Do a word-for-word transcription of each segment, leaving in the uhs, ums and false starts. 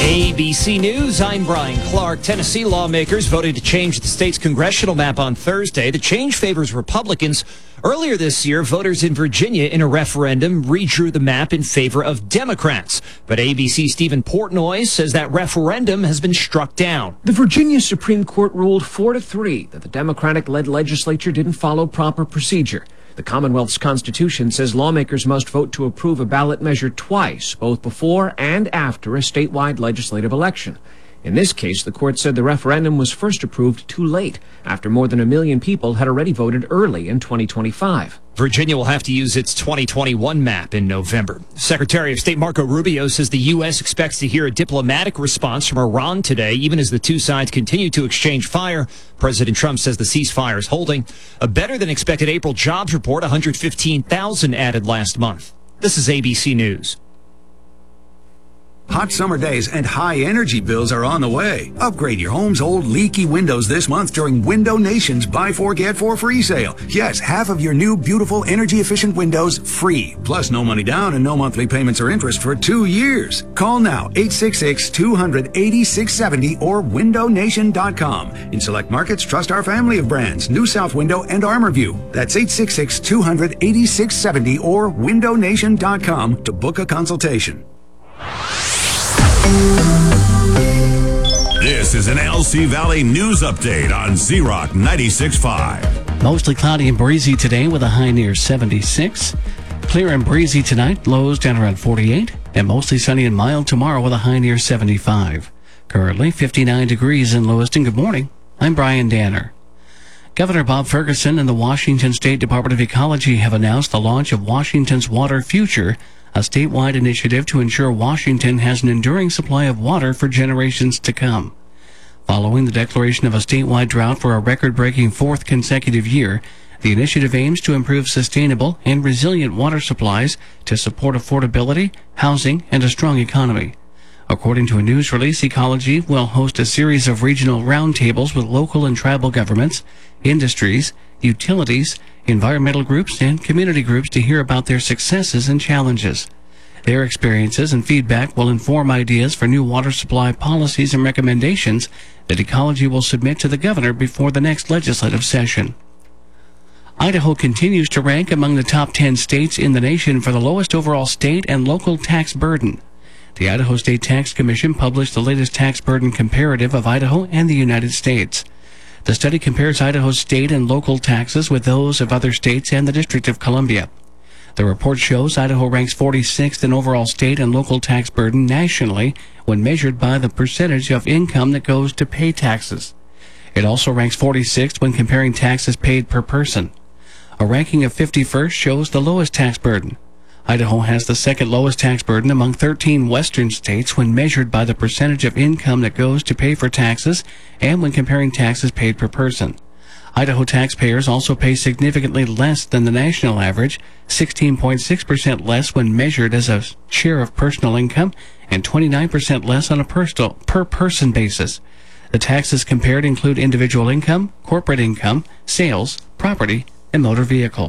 A B C News, I'm Brian Clark. Tennessee lawmakers voted to change the state's congressional map on Thursday. The change favors Republicans. Earlier this year, voters in Virginia in a referendum redrew the map in favor of Democrats. But A B C's Stephen Portnoy says that referendum has been struck down. The Virginia Supreme Court ruled four to three that the Democratic-led legislature didn't follow proper procedure. The Commonwealth's Constitution says lawmakers must vote to approve a ballot measure twice, both before and after a statewide legislative election. In this case, the court said the referendum was first approved too late, after more than a million people had already voted early in twenty twenty-five. Virginia will have to use its twenty twenty-one map in November. Secretary of State Marco Rubio says the U S expects to hear a diplomatic response from Iran today, even as the two sides continue to exchange fire. President Trump says the ceasefire is holding. A better-than-expected April jobs report, one hundred fifteen thousand added last month. This is A B C News. Hot summer days and high energy bills are on the way. Upgrade your home's old leaky windows this month during Window Nation's Buy Four Get Four free sale. Yes, half of your new beautiful energy efficient windows free. Plus no money down and no monthly payments or interest for two years. Call now eight six six, two hundred, eighty-six seventy or window nation dot com. In select markets, trust our family of brands, New South Window and ArmorView. That's eight six six, two hundred, eighty-six seventy or window nation dot com to book a consultation. This is an L C Valley News Update on Z-Rock ninety-six point five. Mostly cloudy and breezy today with a high near seventy-six. Clear and breezy tonight, lows down around forty-eight. And mostly sunny and mild tomorrow with a high near seventy-five. Currently fifty-nine degrees in Lewiston. Good morning. I'm Brian Danner. Governor Bob Ferguson and the Washington State Department of Ecology have announced the launch of Washington's Water Future, a statewide initiative to ensure Washington has an enduring supply of water for generations to come. Following the declaration of a statewide drought for a record-breaking fourth consecutive year, the initiative aims to improve sustainable and resilient water supplies to support affordability, housing, and a strong economy. According to a news release, Ecology will host a series of regional roundtables with local and tribal governments, industries, utilities, environmental groups, and community groups to hear about their successes and challenges. Their experiences and feedback will inform ideas for new water supply policies and recommendations that Ecology will submit to the governor before the next legislative session. Idaho continues to rank among the top ten states in the nation for the lowest overall state and local tax burden. The Idaho State Tax Commission published the latest tax burden comparative of Idaho and the United States. The study compares Idaho's state and local taxes with those of other states and the District of Columbia. The report shows Idaho ranks forty-sixth in overall state and local tax burden nationally when measured by the percentage of income that goes to pay taxes. It also ranks forty-sixth when comparing taxes paid per person. A ranking of fifty-first shows the lowest tax burden. Idaho has the second lowest tax burden among thirteen western states when measured by the percentage of income that goes to pay for taxes and when comparing taxes paid per person. Idaho taxpayers also pay significantly less than the national average, sixteen point six percent less when measured as a share of personal income and twenty-nine percent less on a personal, per-person basis. The taxes compared include individual income, corporate income, sales, property, and motor vehicle.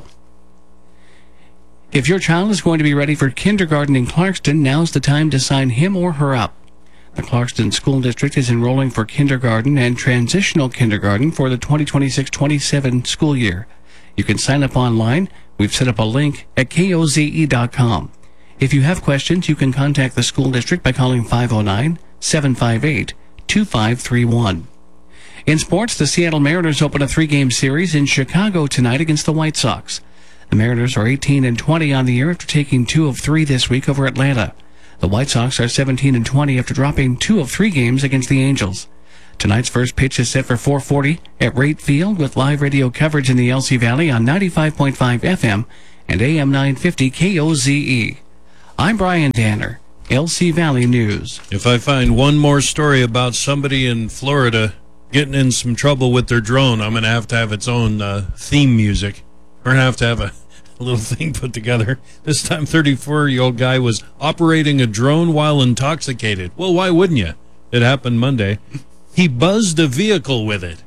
If your child is going to be ready for kindergarten in Clarkston, now's the time to sign him or her up. The Clarkston School District is enrolling for kindergarten and transitional kindergarten for the twenty twenty-six twenty-seven school year. You can sign up online. We've set up a link at K O Z E dot com. If you have questions, you can contact the school district by calling five oh nine, seven five eight, two five three one. In sports, the Seattle Mariners open a three-game series in Chicago tonight against the White Sox. The Mariners are eighteen and twenty on the year after taking two of three this week over Atlanta. The White Sox are seventeen and twenty after dropping two of three games against the Angels. Tonight's first pitch is set for four forty at Rate Field with live radio coverage in the L C Valley on ninety-five point five F M and A M nine fifty K O Z E. I'm Brian Danner, L C Valley News. If I find one more story about somebody in Florida getting in some trouble with their drone, I'm going to have to have its own uh, theme music. We're going to have to have a little thing put together. This time, thirty-four-year-old guy was operating a drone while intoxicated. Well, why wouldn't you? It happened Monday. He buzzed a vehicle with it.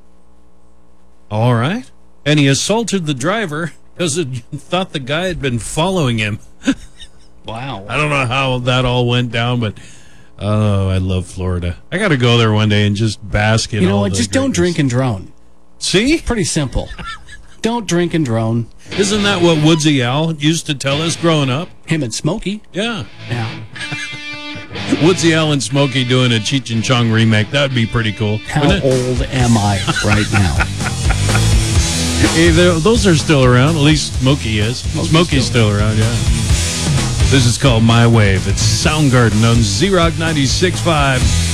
All right. And he assaulted the driver because he thought the guy had been following him. Wow. I don't know how that all went down, but Oh, I love Florida. I got to go there one day and just bask in You know all what? the Just don't greatness. drink and drone. See? Pretty simple. Don't drink and drone. Isn't that what Woodsy Al used to tell us growing up? Him and Smokey. Yeah. Yeah. Woodsy Al and Smokey doing a Cheech and Chong remake. That would be pretty cool. How wouldn't it? old am I right now? Hey, they're- those are still around. At least Smokey is. Smokey's Smokey's still still around, yeah. This is called My Wave. It's Soundgarden on Z-Rock ninety-six point five.